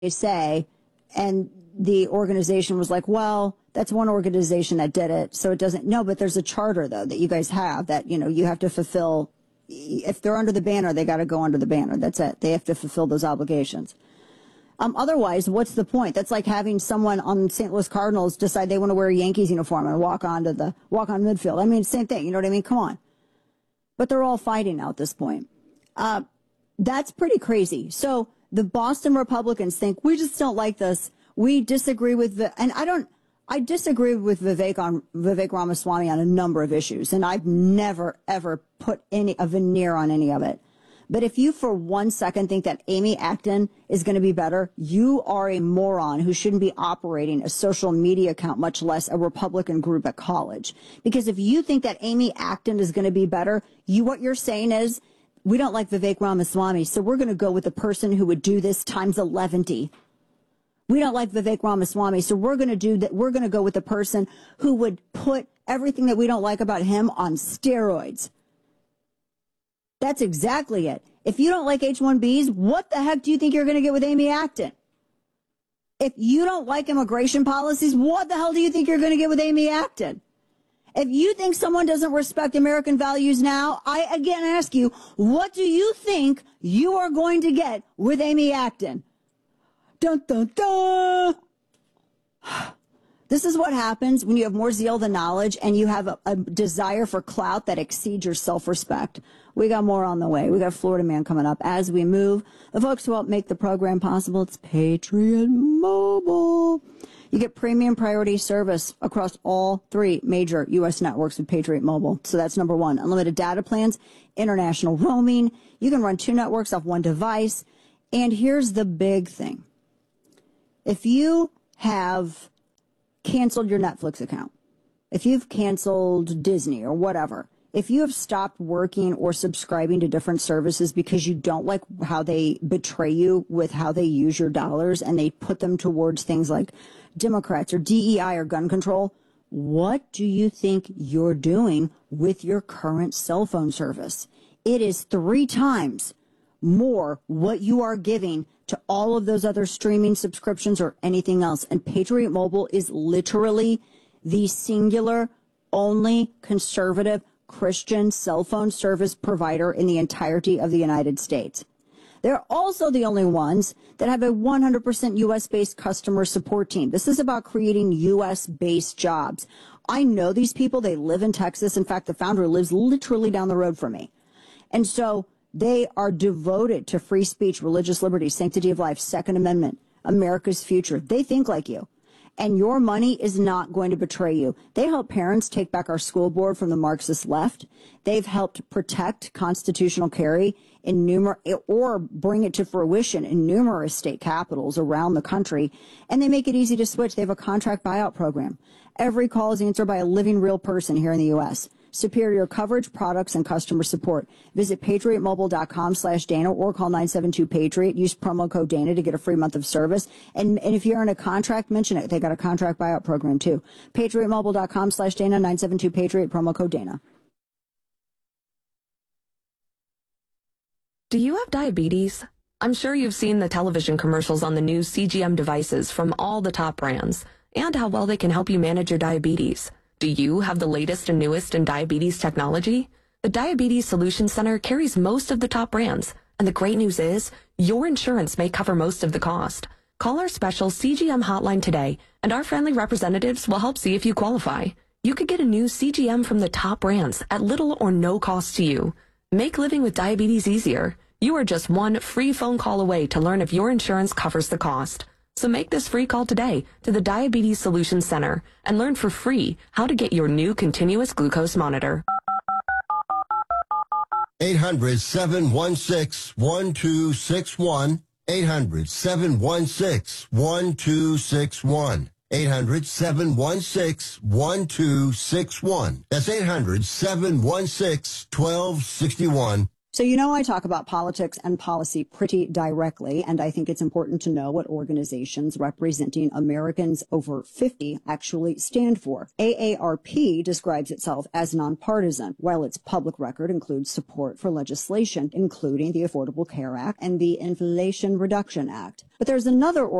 say, and the organization was like, well, that's one organization that did it, so it doesn't. No, but there's a charter, though, that you guys have that, you have to fulfill. If they're under the banner, they got to go under the banner. That's it. They have to fulfill those obligations. Otherwise, what's the point? That's like having someone on St. Louis Cardinals decide they want to wear a Yankees uniform and walk on midfield. I mean, same thing. You know what I mean? Come on. But they're all fighting now at this point. That's pretty crazy. So the Boston Republicans think we just don't like this. We disagree with I disagree with Vivek Ramaswamy on a number of issues, and I've never ever put a veneer on any of it. But if you for 1 second think that Amy Acton is going to be better, you are a moron who shouldn't be operating a social media account, much less a Republican group at college. Because if you think that Amy Acton is going to be better, what you're saying is, we don't like Vivek Ramaswamy, so we're going to go with the person who would do this times 11. We don't like Vivek Ramaswamy, so we're going to do that. We're going to go with the person who would put everything that we don't like about him on steroids. That's exactly it. If you don't like H-1Bs, what the heck do you think you're going to get with Amy Acton? If you don't like immigration policies, what the hell do you think you're going to get with Amy Acton? If you think someone doesn't respect American values now, I again ask you, what do you think you are going to get with Amy Acton? Dun, dun, dun. This is what happens when you have more zeal than knowledge and you have a desire for clout that exceeds your self-respect. We got more on the way. We got Florida Man coming up as we move. The folks who help make the program possible, it's Patriot Mobile. You get premium priority service across all 3 major U.S. networks with Patriot Mobile. So that's number 1. Unlimited data plans, international roaming. You can run 2 networks off 1 device. And here's the big thing. If you have canceled your Netflix account, if you've canceled Disney or whatever, if you have stopped working or subscribing to different services because you don't like how they betray you with how they use your dollars and they put them towards things like Democrats or DEI or gun control, what do you think you're doing with your current cell phone service? It is 3 times more what you are giving to all of those other streaming subscriptions or anything else. And Patriot Mobile is literally the singular, only conservative Christian cell phone service provider in the entirety of the United States. They're also the only ones that have a 100% U.S.-based customer support team. This is about creating U.S.-based jobs. I know these people. They live in Texas. In fact, the founder lives literally down the road from me. And so they are devoted to free speech, religious liberty, sanctity of life, Second Amendment, America's future. They think like you. And your money is not going to betray you. They help parents take back our school board from the Marxist left. They've helped protect constitutional carry or bring it to fruition in numerous state capitals around the country. And they make it easy to switch. They have a contract buyout program. Every call is answered by a living real person here in the U.S. Superior coverage, products, and customer support. Visit patriotmobile.com/Dana or call 972-PATRIOT. Use promo code Dana to get a free month of service. And if you're in a contract, mention it. They got a contract buyout program too. patriotmobile.com/Dana, 972-PATRIOT, promo code Dana. Do you have diabetes? I'm sure you've seen the television commercials on the new CGM devices from all the top brands and how well they can help you manage your diabetes. Do you have the latest and newest in diabetes technology? The Diabetes Solutions Center carries most of the top brands, and the great news is your insurance may cover most of the cost. Call our special CGM hotline today, and our friendly representatives will help see if you qualify. You could get a new CGM from the top brands at little or no cost to you. Make living with diabetes easier. You are just one free phone call away to learn if your insurance covers the cost. So make this free call today to the Diabetes Solutions Center and learn for free how to get your new continuous glucose monitor. 800-716-1261. 800-716-1261. 800-716-1261. That's 800-716-1261. So, you know, I talk about politics and policy pretty directly, and I think it's important to know what organizations representing Americans over 50 actually stand for. AARP describes itself as nonpartisan, while its public record includes support for legislation, including the Affordable Care Act and the Inflation Reduction Act. But there's another